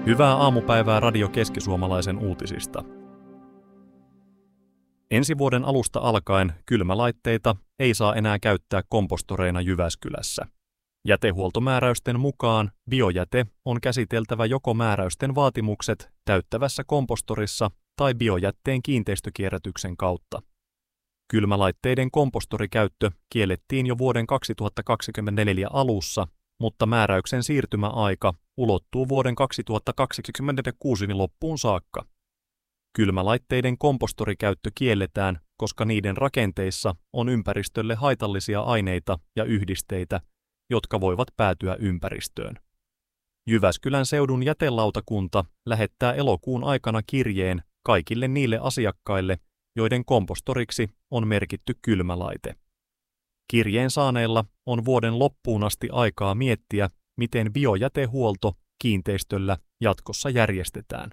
Hyvää aamupäivää Radio Keski-Suomalaisen uutisista. Ensi vuoden alusta alkaen kylmälaitteita ei saa enää käyttää kompostoreina Jyväskylässä. Jätehuoltomääräysten mukaan biojäte on käsiteltävä joko määräysten vaatimukset täyttävässä kompostorissa tai biojätteen kiinteistökierrätyksen kautta. Kylmälaitteiden kompostorikäyttö kiellettiin jo vuoden 2024 alussa, mutta määräyksen siirtymäaika ulottuu vuoden 2026 loppuun saakka. Kylmälaitteiden kompostorikäyttö kielletään, koska niiden rakenteissa on ympäristölle haitallisia aineita ja yhdisteitä, jotka voivat päätyä ympäristöön. Jyväskylän seudun jätelautakunta lähettää elokuun aikana kirjeen kaikille niille asiakkaille, joiden kompostoriksi on merkitty kylmälaite. Kirjeen saaneella on vuoden loppuun asti aikaa miettiä, miten biojätehuolto kiinteistöllä jatkossa järjestetään.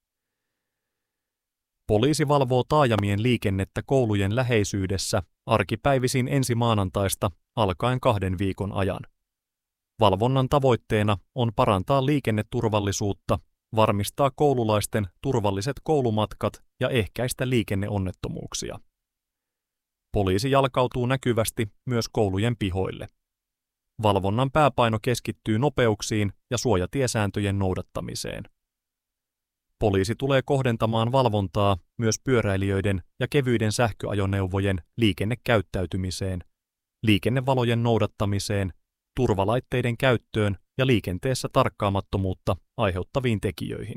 Poliisi valvoo taajamien liikennettä koulujen läheisyydessä arkipäivisin ensi maanantaista alkaen 2 viikon ajan. Valvonnan tavoitteena on parantaa liikenneturvallisuutta, varmistaa koululaisten turvalliset koulumatkat ja ehkäistä liikenneonnettomuuksia. Poliisi jalkautuu näkyvästi myös koulujen pihoille. Valvonnan pääpaino keskittyy nopeuksiin ja suojatiesääntöjen noudattamiseen. Poliisi tulee kohdentamaan valvontaa myös pyöräilijöiden ja kevyiden sähköajoneuvojen liikennekäyttäytymiseen, liikennevalojen noudattamiseen, turvalaitteiden käyttöön ja liikenteessä tarkkaamattomuutta aiheuttaviin tekijöihin.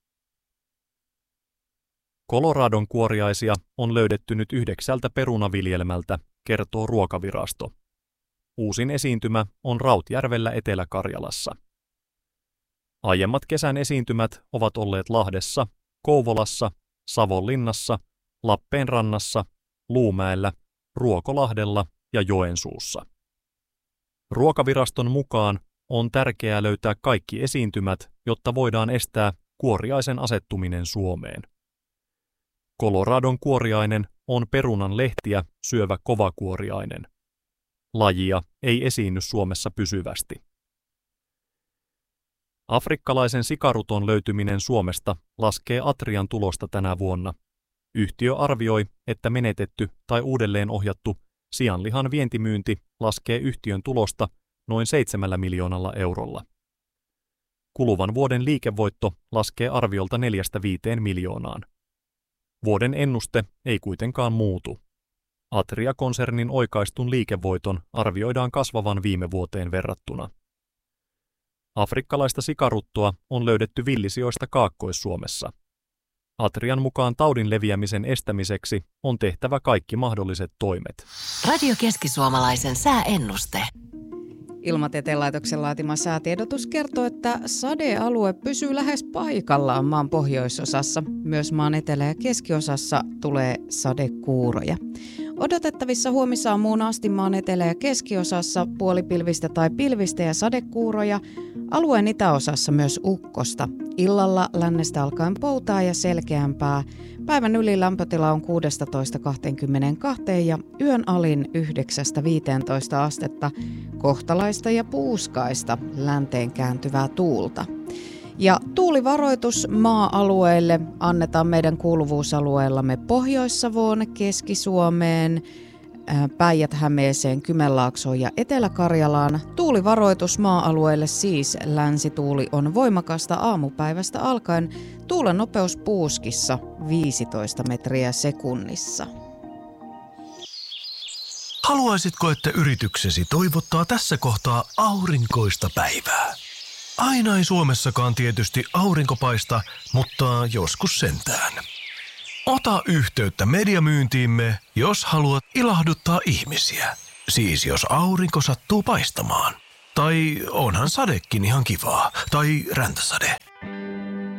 Coloradon kuoriaisia on löydetty nyt 9 perunaviljelmältä, kertoo Ruokavirasto. Uusin esiintymä on Rautjärvellä Etelä-Karjalassa. Aiemmat kesän esiintymät ovat olleet Lahdessa, Kouvolassa, Savonlinnassa, Lappeenrannassa, Luumäellä, Ruokolahdella ja Joensuussa. Ruokaviraston mukaan on tärkeää löytää kaikki esiintymät, jotta voidaan estää kuoriaisen asettuminen Suomeen. Coloradon kuoriainen on perunan lehtiä syövä kovakuoriainen. Lajia ei esiinny Suomessa pysyvästi. Afrikkalaisen sikaruton löytyminen Suomesta laskee Atrian tulosta tänä vuonna. Yhtiö arvioi, että menetetty tai uudelleen ohjattu sianlihan vientimyynti laskee yhtiön tulosta noin 7 miljoonalla eurolla. Kuluvan vuoden liikevoitto laskee arviolta 4–5 miljoonaan. Vuoden ennuste ei kuitenkaan muutu. Atria-konsernin oikaistun liikevoiton arvioidaan kasvavan viime vuoteen verrattuna. Afrikkalaista sikaruttoa on löydetty villisijoista Kaakkois-Suomessa. Atrian mukaan taudin leviämisen estämiseksi on tehtävä kaikki mahdolliset toimet. Radio Keski-Suomalaisen sääennuste. Ilmatieteen laitoksen laatima säätiedotus kertoo, että sadealue pysyy lähes paikallaan maan pohjoisosassa. Myös maan etelä- ja keskiosassa tulee sadekuuroja. Odotettavissa huomisaamuun asti maan etelä- ja keskiosassa puolipilvistä tai pilvistä ja sadekuuroja. Alueen itäosassa myös ukkosta. Illalla lännestä alkaen poutaa ja selkeämpää. Päivän yli lämpötila on 16–22 ja yön alin 9–15 astetta. Kohtalaista ja puuskaista länteen kääntyvää tuulta. Ja tuulivaroitus maa-alueille annetaan meidän kuuluvuusalueellamme Pohjois-Savoon, Keski-Suomeen, Päijät-Hämeeseen, Kymenlaaksoon ja Etelä-Karjalaan. Tuulivaroitus maa-alueelle siis. Länsituuli on voimakasta aamupäivästä alkaen. Tuulen nopeus puuskissa 15 metriä sekunnissa. Haluaisitko, että yrityksesi toivottaa tässä kohtaa aurinkoista päivää? Aina ei Suomessakaan tietysti aurinko paista, mutta joskus sentään. Ota yhteyttä mediamyyntiimme, jos haluat ilahduttaa ihmisiä. Siis jos aurinko sattuu paistamaan. Tai onhan sadekin ihan kivaa. Tai räntäsade.